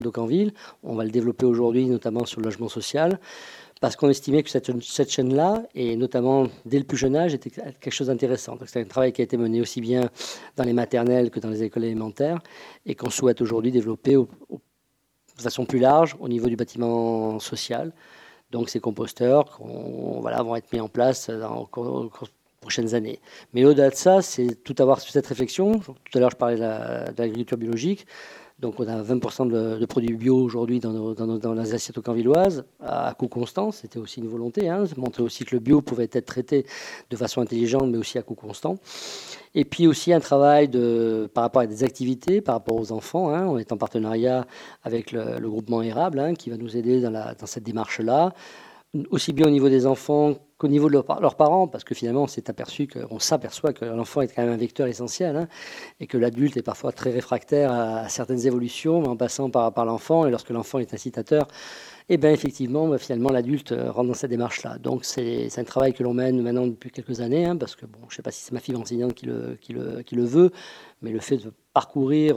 d'Aucanville. On va le développer aujourd'hui, notamment sur le logement social, parce qu'on estimait que cette chaîne-là, et notamment dès le plus jeune âge, était quelque chose d'intéressant. Donc, c'est un travail qui a été mené aussi bien dans les maternelles que dans les écoles élémentaires, et qu'on souhaite aujourd'hui développer de façon plus large au niveau du bâtiment social. Donc ces composteurs vont être mis en place au cours des prochaines années. Mais au-delà de ça, c'est tout avoir sur cette réflexion. Tout à l'heure, je parlais de l'agriculture biologique. Donc on a 20% de produits bio aujourd'hui dans les assiettes aucanvilloises à coût constant. C'était aussi une volonté, montrer aussi que le bio pouvait être traité de façon intelligente, mais aussi à coût constant. Et puis aussi un travail par rapport à des activités, par rapport aux enfants. On est en partenariat avec le groupement Érable, qui va nous aider dans cette démarche-là, aussi bien au niveau des enfants qu'au niveau de leurs parents, parce que finalement on s'aperçoit que l'enfant est quand même un vecteur essentiel, et que l'adulte est parfois très réfractaire à certaines évolutions, en passant par l'enfant, et lorsque l'enfant est incitateur, et bien effectivement, finalement, l'adulte rentre dans cette démarche-là. Donc c'est un travail que l'on mène maintenant depuis quelques années, parce que je ne sais pas si c'est ma fille enseignante qui le veut, mais le fait de parcourir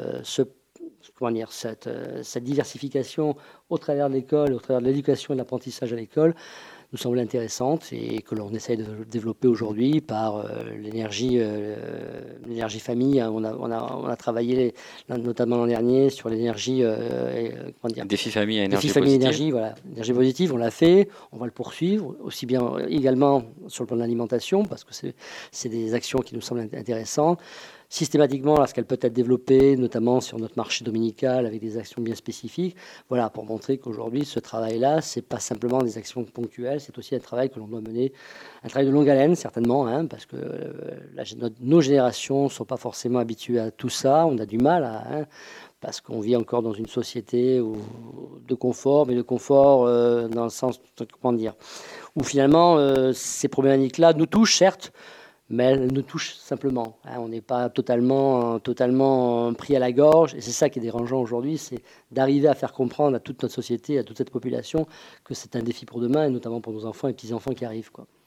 cette diversification au travers de l'école, au travers de l'éducation et de l'apprentissage à l'école, nous semble intéressante et que l'on essaye de développer aujourd'hui par l'énergie famille. On a travaillé notamment l'an dernier sur l'énergie, défi famille à énergie défi famille positive. énergie, voilà, énergie positive. On l'a fait, on va le poursuivre aussi bien également sur le plan de l'alimentation parce que c'est des actions qui nous semblent intéressantes. Systématiquement, lorsqu'elle peut être développée, notamment sur notre marché dominical, avec des actions bien spécifiques, voilà, pour montrer qu'aujourd'hui, ce travail-là, c'est pas simplement des actions ponctuelles, c'est aussi un travail que l'on doit mener, un travail de longue haleine, certainement, parce que nos générations ne sont pas forcément habituées à tout ça, on a du mal parce qu'on vit encore dans une société de confort, mais de confort dans le sens, comment dire, où finalement, ces problématiques-là nous touchent, certes, mais elle nous touche simplement. On n'est pas totalement pris à la gorge. Et c'est ça qui est dérangeant aujourd'hui, c'est d'arriver à faire comprendre à toute notre société, à toute cette population, que c'est un défi pour demain, et notamment pour nos enfants et petits-enfants qui arrivent, quoi.